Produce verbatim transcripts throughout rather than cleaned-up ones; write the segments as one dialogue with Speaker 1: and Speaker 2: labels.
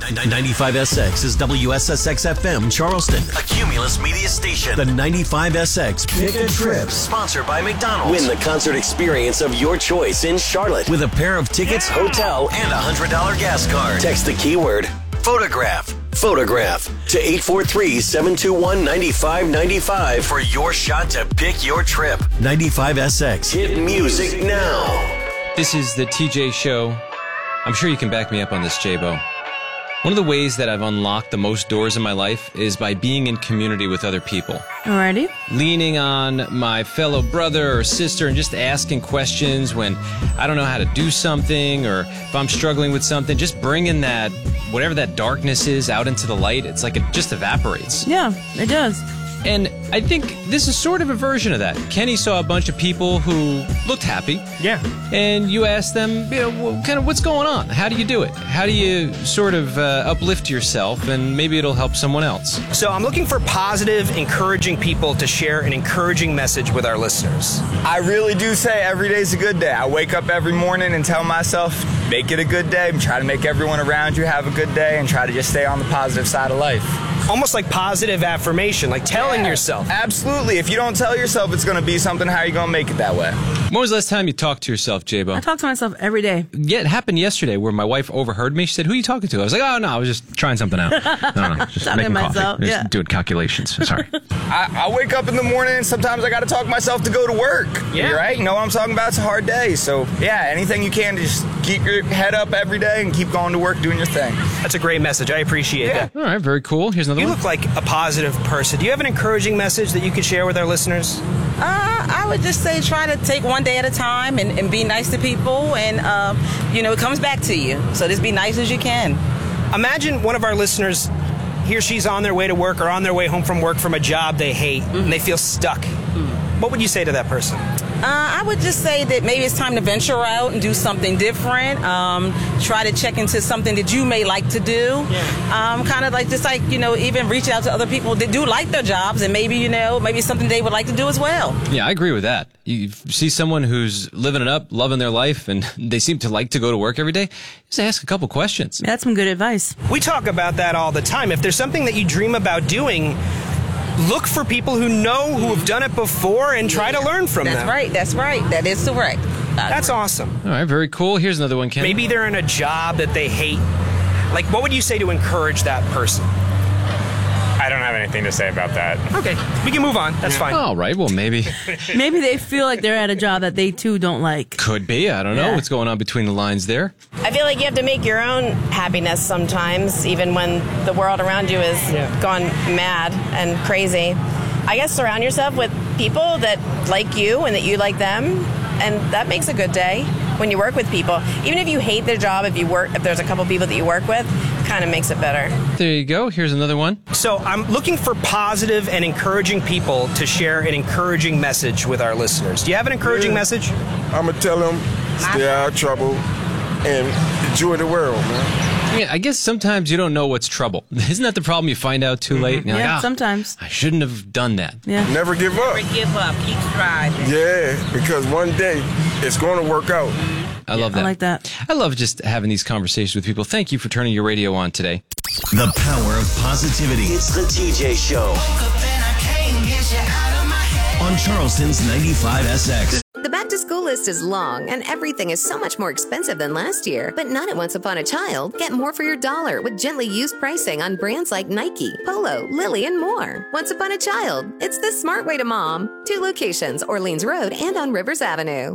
Speaker 1: ninety-five S X is W S S X F M Charleston, a Cumulus media station. The ninety-five S X Pick a Trip, sponsored by McDonald's. Win the concert experience of your choice in Charlotte with a pair of tickets, yeah. hotel, and a one hundred dollars gas card. Text the keyword photograph. Photograph to eight four three, seven two one, nine five nine five for your shot to pick your trip. ninety-five S X. Hit music now.
Speaker 2: This is the T J Show. I'm sure you can back me up on this, J-Bo. One of the ways that I've unlocked the most doors in my life is by being in community with other people.
Speaker 3: Alrighty.
Speaker 2: Leaning on my fellow brother or sister and just asking questions when I don't know how to do something, or if I'm struggling with something, just bringing that, whatever that darkness is, out into the light. It's like it just evaporates.
Speaker 3: Yeah, it does.
Speaker 2: And I think this is sort of a version of that. Kenny saw a bunch of people who looked happy.
Speaker 4: Yeah.
Speaker 2: And you asked them, you know, well, kind of what's going on? How do you do it? How do you sort of uh, uplift yourself, and maybe it'll help someone else?
Speaker 4: So I'm looking for positive, encouraging people to share an encouraging message with our listeners.
Speaker 5: I really do say every day's a good day. I wake up every morning and tell myself, make it a good day. Try to make everyone around you have a good day, and try to just stay on the positive side of life.
Speaker 4: Almost like positive affirmation, like telling
Speaker 5: yeah,
Speaker 4: yourself.
Speaker 5: Absolutely. If you don't tell yourself it's going to be something, how are you going to make it that way?
Speaker 2: When was the last time you talked to yourself, J-Bo?
Speaker 3: I talk to myself every day.
Speaker 2: Yeah, it happened yesterday where my wife overheard me. She said, who are you talking to? I was like, oh, no, I was just trying something out. No, no, just making
Speaker 3: myself,
Speaker 2: coffee.
Speaker 3: yeah.
Speaker 2: Just doing calculations. Sorry.
Speaker 5: I, I wake up in the morning and sometimes I got to talk myself to go to work.
Speaker 4: Yeah.
Speaker 5: Right? You know what I'm talking about? It's a hard day. So, yeah, anything you can to just keep your head up every day and keep going to work doing your thing.
Speaker 4: That's a great message. I appreciate
Speaker 5: yeah.
Speaker 4: that.
Speaker 2: All right, very cool. Here's another
Speaker 4: you
Speaker 2: one.
Speaker 4: You look like a positive person. Do you have an encouraging message that you could share with our listeners?
Speaker 6: Uh, I would just say try to take one day at a time and, and be nice to people, and, uh, you know, it comes back to you. So just be nice as you can.
Speaker 4: Imagine one of our listeners, he or she's on their way to work or on their way home from work from a job they hate, mm-hmm. and they feel stuck. Mm-hmm. What would you say to that person?
Speaker 6: Uh, I would just say that maybe it's time to venture out and do something different. Um, try to check into something that you may like to do. Yeah. Um, kind of like just like, you know, even reach out to other people that do like their jobs, and maybe, you know, maybe something they would like to do as well.
Speaker 2: Yeah, I agree with that. You see someone who's living it up, loving their life, and they seem to like to go to work every day, just ask a couple questions.
Speaker 3: That's some good advice.
Speaker 4: We talk about that all the time. If there's something that you dream about doing, look for people who know, who have done it before, and try to learn from
Speaker 6: that's
Speaker 4: them.
Speaker 6: That's right. That's right. That is correct.
Speaker 4: That's awesome.
Speaker 2: All right, very cool. Here's another one, Ken.
Speaker 4: Maybe they're in a job that they hate. Like, what would you say to encourage that person?
Speaker 7: I don't have anything to say about that.
Speaker 4: Okay, we can move on. That's
Speaker 2: yeah.
Speaker 4: fine.
Speaker 2: All right, well, maybe.
Speaker 3: Maybe they feel like they're at a job that they, too, don't like.
Speaker 2: Could be. I don't know
Speaker 3: yeah.
Speaker 2: what's going on between the lines there.
Speaker 8: I feel like you have to make your own happiness sometimes, even when the world around you is yeah. gone mad and crazy. I guess surround yourself with people that like you and that you like them, and that makes a good day when you work with people. Even if you hate their job, if you work, if there's a couple people that you work with, kind of makes it better.
Speaker 2: There you go. Here's another one.
Speaker 4: So I'm looking for positive and encouraging people to share an encouraging message with our listeners. Do you have an encouraging yeah. message?
Speaker 9: I'm going to tell them stay out of trouble and enjoy the world, man.
Speaker 2: Yeah, I guess sometimes you don't know what's trouble. Isn't that the problem? You find out too late. And you're
Speaker 3: yeah,
Speaker 2: like, oh,
Speaker 3: sometimes.
Speaker 2: I shouldn't have done that.
Speaker 3: Yeah.
Speaker 9: Never give up.
Speaker 6: Never give up. Keep striving.
Speaker 9: Yeah, because one day it's going to work out.
Speaker 2: I love that.
Speaker 3: I like that.
Speaker 2: I love just having these conversations with people. Thank you for turning your radio on today.
Speaker 1: The power of positivity. It's the T J Show. On Charleston's ninety-five S X.
Speaker 10: The back-to-school list is long, and everything is so much more expensive than last year. But not at Once Upon a Child. Get more for your dollar with gently used pricing on brands like Nike, Polo, Lily, and more. Once Upon a Child. It's the smart way to mom. Two locations, Orleans Road and on Rivers Avenue.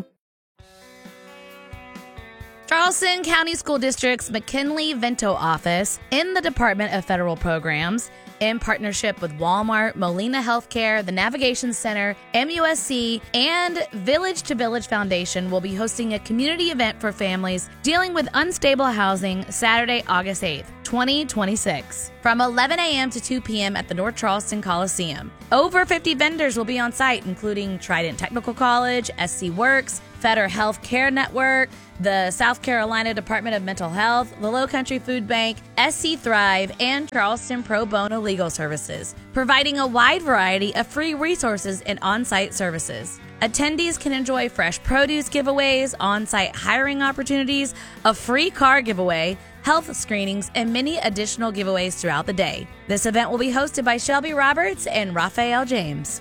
Speaker 11: Charleston County School District's McKinley-Vento office in the Department of Federal Programs, in partnership with Walmart, Molina Healthcare, the Navigation Center, M U S C, and Village to Village Foundation will be hosting a community event for families dealing with unstable housing Saturday, August eighth, twenty twenty-six, from eleven a.m. to two p.m. at the North Charleston Coliseum. Over fifty vendors will be on site, including Trident Technical College, S C Works, Fetter Health Care Network, the South Carolina Department of Mental Health, the Low Country Food Bank, S C Thrive, and Charleston Pro Bono Legal Services, providing a wide variety of free resources and on-site services. Attendees can enjoy fresh produce giveaways, on-site hiring opportunities, a free car giveaway, health screenings, and many additional giveaways throughout the day. This event will be hosted by Shelby Roberts and Raphael James.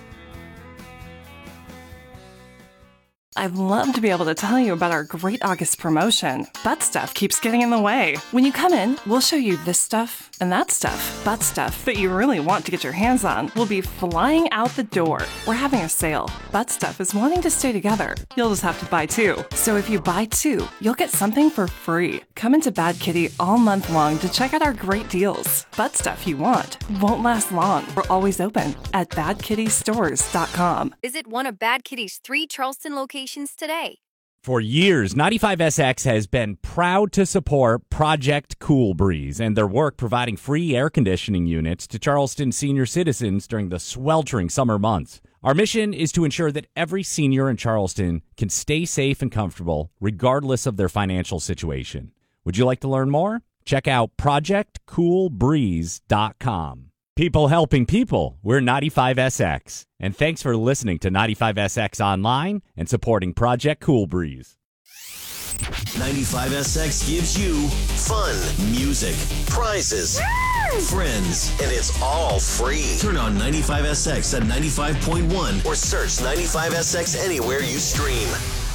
Speaker 12: I'd love to be able to tell you about our great August promotion, but stuff keeps getting in the way. When you come in, we'll show you this stuff and that stuff, but stuff that you really want to get your hands on will be flying out the door. We're having a sale. Butt stuff is wanting to stay together. You'll just have to buy two. So if you buy two, you'll get something for free. Come into Bad Kitty all month long to check out our great deals. Butt stuff you want won't last long. We're always open at bad kitty stores dot com.
Speaker 13: Visit one of Bad Kitty's three Charleston locations today.
Speaker 14: For years, ninety-five S X has been proud to support Project Cool Breeze and their work providing free air conditioning units to Charleston senior citizens during the sweltering summer months. Our mission is to ensure that every senior in Charleston can stay safe and comfortable regardless of their financial situation. Would you like to learn more? Check out project cool breeze dot com. People helping people, we're ninety-five S X. And thanks for listening to ninety-five S X Online and supporting Project Cool Breeze.
Speaker 1: ninety-five S X gives you fun, music, prizes, friends, and it's all free. Turn on ninety-five S X at ninety-five point one or search ninety-five S X anywhere you stream.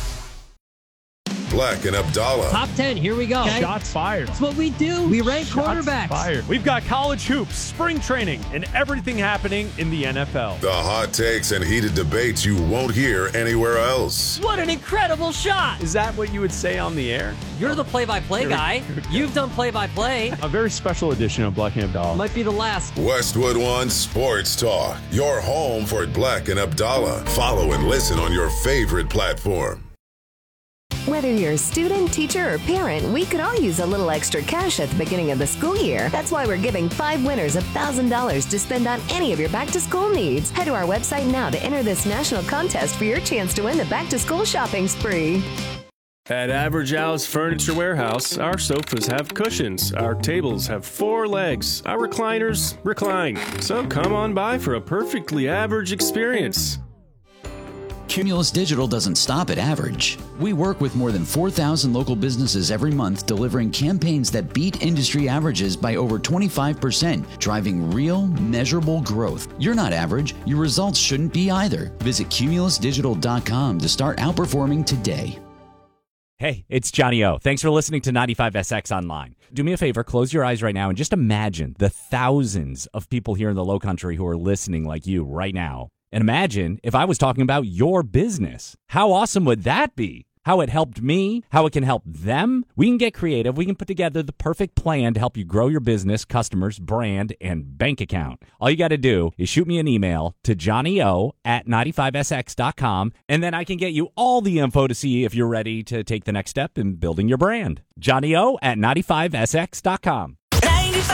Speaker 15: Black and Abdallah.
Speaker 16: Top ten, here we go.
Speaker 17: Okay. Shots fired.
Speaker 16: That's what we do. We rank
Speaker 17: Shots
Speaker 16: quarterbacks.
Speaker 17: Fired. We've got college hoops, spring training, and everything happening in the N F L.
Speaker 15: The hot takes and heated debates you won't hear anywhere else.
Speaker 16: What an incredible shot.
Speaker 17: Is that what you would say on the air?
Speaker 16: You're the play-by-play guy. You've done play-by-play.
Speaker 17: A very special edition of Black and Abdallah.
Speaker 16: Might be the last.
Speaker 15: Westwood One Sports Talk. Your home for Black and Abdallah. Follow and listen on your favorite platform.
Speaker 10: Whether you're a student, teacher, or parent, we could all use a little extra cash at the beginning of the school year. That's why we're giving five winners one thousand dollars to spend on any of your back-to-school needs. Head to our website now to enter this national contest for your chance to win the back-to-school shopping spree.
Speaker 18: At Average Al's Furniture Warehouse, our sofas have cushions, our tables have four legs, our recliners recline. So come on by for a perfectly average experience.
Speaker 19: Cumulus Digital doesn't stop at average. We work with more than four thousand local businesses every month, delivering campaigns that beat industry averages by over twenty-five percent, driving real, measurable growth. You're not average. Your results shouldn't be either. Visit cumulus digital dot com to start outperforming today.
Speaker 14: Hey, it's Johnny O. Thanks for listening to ninety-five S X Online. Do me a favor, close your eyes right now and just imagine the thousands of people here in the Lowcountry who are listening like you right now. And imagine if I was talking about your business. How awesome would that be? How it helped me, how it can help them. We can get creative. We can put together the perfect plan to help you grow your business, customers, brand, and bank account. All you got to do is shoot me an email to johnny-o at ninety-five S X dot com, and then I can get you all the info to see if you're ready to take the next step in building your brand. johnny-o at ninety-five S X dot com.